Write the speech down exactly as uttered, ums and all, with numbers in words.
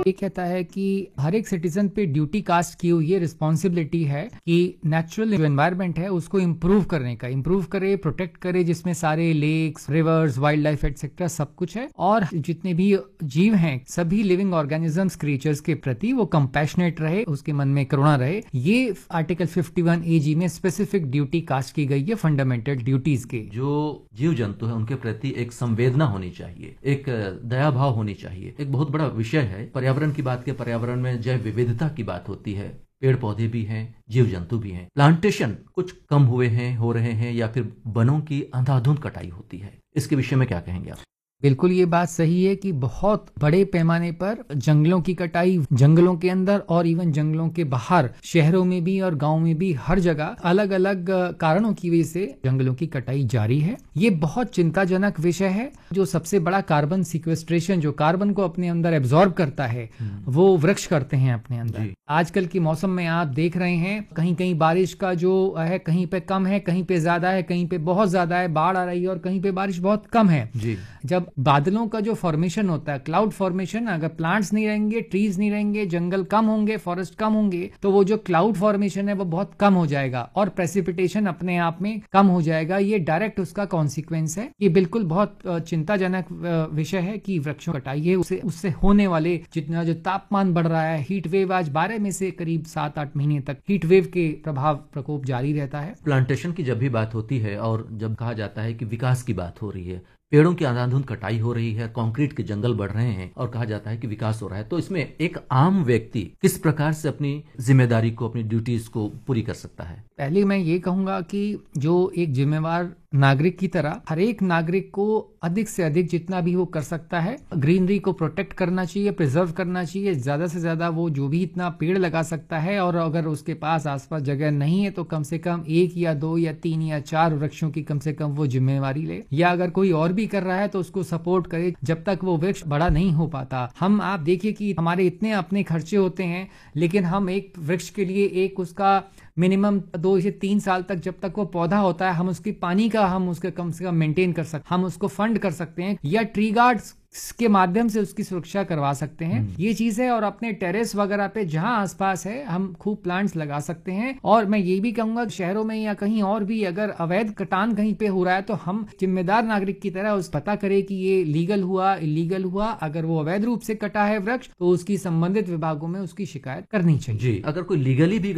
ये कहता है कि हर एक सिटीजन पे ड्यूटी कास्ट की हुई है, रिस्पॉन्सिबिलिटी है कि नेचुरल एनवायरनमेंट है उसको इम्प्रूव करने का, इम्प्रूव करे, प्रोटेक्ट करे, जिसमें सारे lakes, reverse, wild life etcetera सब कुछ है। और जितने भी जीव हैं, सभी लिविंग ऑर्गेनिजम्स, क्रिएचर्स के प्रति वो कंपैशनेट रहे, उसके मन में करुणा रहे। ये आर्टिकल फिफ्टी वन ए जी में स्पेसिफिक ड्यूटी कास्ट की गई है फंडामेंटल ड्यूटीज के। जो जीव जंतु है उनके प्रति एक संवेदना होनी चाहिए, एक दया भाव होनी चाहिए। एक बहुत बड़ा विषय है पर्यावरण की बात के, पर्यावरण में जैव विविधता की बात होती है, पेड़ पौधे भी हैं, जीव जंतु भी हैं। प्लांटेशन कुछ कम हुए हैं, हो रहे हैं, या फिर वनों की अंधाधुंध कटाई होती है, इसके विषय में क्या कहेंगे आप? बिल्कुल ये बात सही है कि बहुत बड़े पैमाने पर जंगलों की कटाई, जंगलों के अंदर और इवन जंगलों के बाहर, शहरों में भी और गांव में भी, हर जगह अलग अलग कारणों की वजह से जंगलों की कटाई जारी है। ये बहुत चिंताजनक विषय है। जो सबसे बड़ा कार्बन सिक्वेस्ट्रेशन, जो कार्बन को अपने अंदर एब्जॉर्ब करता है, वो वृक्ष करते हैं अपने अंदर। आजकल के मौसम में आप देख रहे हैं कहीं कहीं बारिश का जो है, कहीं पे कम है, कहीं पे ज्यादा है, कहीं पे बहुत ज्यादा है, बाढ़ आ रही है, और कहीं पे बारिश बहुत कम है। जी। जब बादलों का जो फॉर्मेशन होता है, क्लाउड फॉर्मेशन, अगर प्लांट्स नहीं रहेंगे, ट्रीज नहीं रहेंगे, जंगल कम होंगे, फॉरेस्ट कम होंगे, तो वो जो क्लाउड फॉर्मेशन है वो बहुत कम हो जाएगा और प्रेसिपिटेशन अपने आप में कम हो जाएगा। ये डायरेक्ट उसका कॉन्सिक्वेंस है। ये बिल्कुल बहुत चिंताजनक विषय है कि वृक्षों कटाई है, उससे उससे होने वाले जितना जो तापमान बढ़ रहा है, हीट वेव, आज बारह में से करीब सात आठ महीने तक हीट वेव के प्रभाव प्रकोप जारी रहता है। प्लांटेशन की जब भी बात होती है और जब कहा जाता है कि विकास की बात हो रही है, पेड़ों की अंधाधुंध कटाई हो रही है, कंक्रीट के जंगल बढ़ रहे हैं और कहा जाता है कि विकास हो रहा है, तो इसमें एक आम व्यक्ति किस प्रकार से अपनी जिम्मेदारी को, अपनी ड्यूटीज को पूरी कर सकता है? पहले मैं ये कहूंगा कि जो एक जिम्मेवार नागरिक की तरह हर एक नागरिक को अधिक से अधिक जितना भी वो कर सकता है, ग्रीनरी को प्रोटेक्ट करना चाहिए, प्रिजर्व करना चाहिए। ज्यादा से ज्यादा वो जो भी इतना पेड़ लगा सकता है, और अगर उसके पास आसपास जगह नहीं है तो कम से कम एक या दो या तीन या चार वृक्षों की कम से कम वो जिम्मेवारी ले। या अगर कोई और भी कर रहा है तो उसको सपोर्ट करे जब तक वो वृक्ष बड़ा नहीं हो पाता। हम आप देखिए कि हमारे इतने अपने खर्चे होते हैं, लेकिन हम एक वृक्ष के लिए एक उसका मिनिमम दो से तीन साल तक जब तक वो पौधा होता है, हम उसकी पानी का हम उसके कम से कम मेंटेन कर सकते, हम उसको फंड कर सकते हैं, या ट्री गार्ड्स के माध्यम से उसकी सुरक्षा करवा सकते हैं। ये चीज है। और अपने टेरेस वगैरह पे जहां आसपास है हम खूब प्लांट्स लगा सकते हैं। और मैं ये भी कहूंगा शहरों में या कहीं और भी अगर अवैध कटान कहीं पे हो रहा है तो हम जिम्मेदार नागरिक की तरह उस पता करें कि ये लीगल हुआ, इलीगल हुआ। अगर वो अवैध रूप से कटा है वृक्ष तो उसकी संबंधित विभागों में उसकी शिकायत करनी चाहिए। जी, अगर कोई लीगली भी